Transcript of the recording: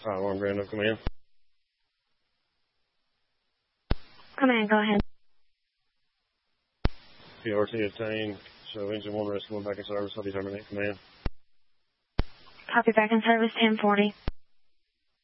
Alarm Grand of Command. Command, go ahead. PRT obtained. Show engine 1 rescue 1 back in service. I'll be terminate command. Copy, back in service, 1040.